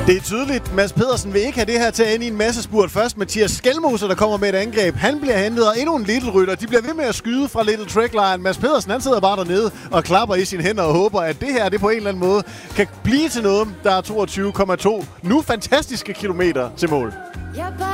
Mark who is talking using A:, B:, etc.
A: Det er tydeligt, Mads Pedersen vil ikke have det her til at ende i en masse spurt. Først Mathias Skelmose, der kommer med et angreb. Han bliver hentet, og endnu en Little rytter. De bliver ved med at skyde fra Little Trackline. Mads Pedersen, han sidder bare dernede og klapper i sine hænder og håber, at det her, det på en eller anden måde kan blive til noget. Der er 22,2 nu fantastiske kilometer til mål.